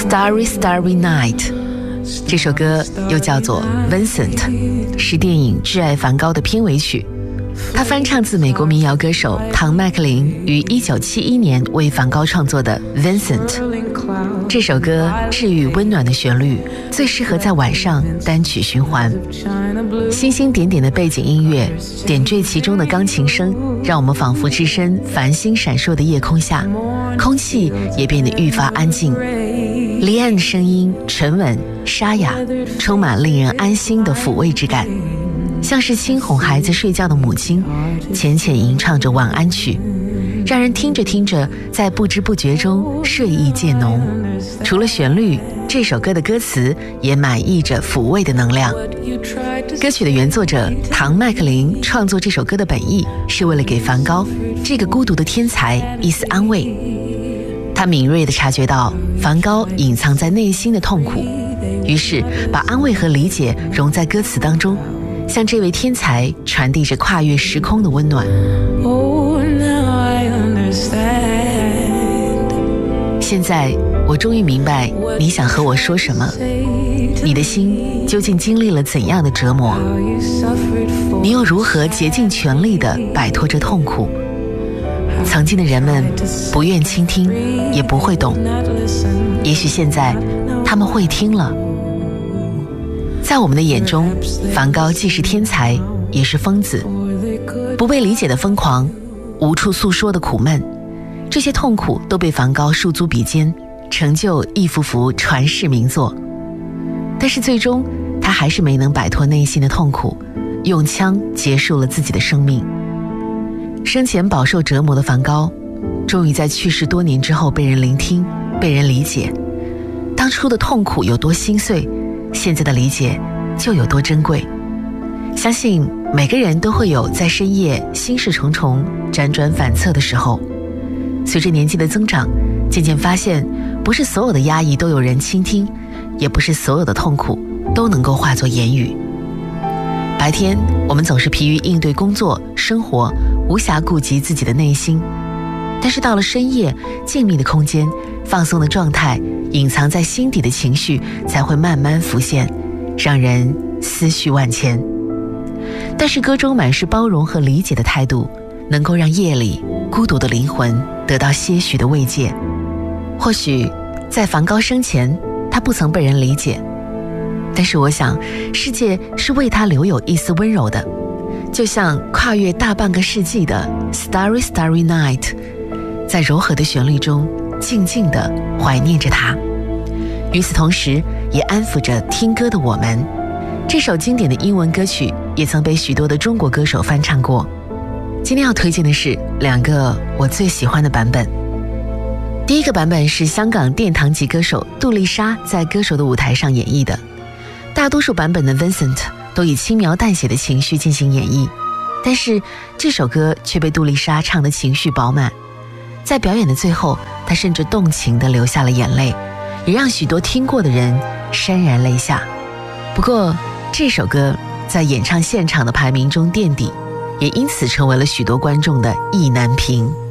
Starry Starry Night， 这首歌又叫做 Vincent， 是电影《挚爱梵高》的片尾曲。他翻唱自美国民谣歌手唐麦克林于1971年为梵高创作的 Vincent。 这首歌治愈温暖的旋律，最适合在晚上单曲循环。星星点点的背景音乐，点缀其中的钢琴声，让我们仿佛置身繁星闪烁的夜空下，空气也变得愈发安静。离岸的声音沉稳沙哑，充满令人安心的抚慰之感，像是轻哄孩子睡觉的母亲，浅浅吟唱着晚安曲，让人听着听着，在不知不觉中睡意渐浓。除了旋律，这首歌的歌词也满溢着抚慰的能量。歌曲的原作者唐麦克林创作这首歌的本意，是为了给梵高这个孤独的天才一丝安慰。他敏锐地察觉到梵高隐藏在内心的痛苦，于是把安慰和理解融在歌词当中，向这位天才传递着跨越时空的温暖。现在我终于明白你想和我说什么，你的心究竟经历了怎样的折磨，你又如何竭尽全力地摆脱着痛苦。曾经的人们不愿倾听，也不会懂，也许现在他们会听了。在我们的眼中，梵高既是天才，也是疯子。不被理解的疯狂，无处诉说的苦闷，这些痛苦都被梵高数足比肩，成就一幅幅传世名作。但是最终他还是没能摆脱内心的痛苦，用枪结束了自己的生命。生前饱受折磨的梵高，终于在去世多年之后被人聆听，被人理解。当初的痛苦有多心碎，现在的理解就有多珍贵。相信每个人都会有在深夜心事重重、辗转反侧的时候。随着年纪的增长，渐渐发现，不是所有的压抑都有人倾听，也不是所有的痛苦都能够化作言语。白天我们总是疲于应对工作生活，无暇顾及自己的内心，但是到了深夜，静谧的空间，放松的状态，隐藏在心底的情绪才会慢慢浮现，让人思绪万千。但是歌中满是包容和理解的态度，能够让夜里孤独的灵魂得到些许的慰藉。或许在梵高生前，他不曾被人理解，但是我想世界是为他留有一丝温柔的，就像跨越大半个世纪的 Starry Starry Night， 在柔和的旋律中静静地怀念着他，与此同时也安抚着听歌的我们。这首经典的英文歌曲也曾被许多的中国歌手翻唱过。今天要推荐的是两个我最喜欢的版本。第一个版本是香港殿堂级歌手杜丽莎在歌手的舞台上演绎的，大多数版本的 Vincent 都以轻描淡写的情绪进行演绎，但是这首歌却被杜丽莎唱得情绪饱满。在表演的最后，她甚至动情地流下了眼泪，也让许多听过的人潸然泪下。不过这首歌在演唱现场的排名中垫底，也因此成为了许多观众的意难平。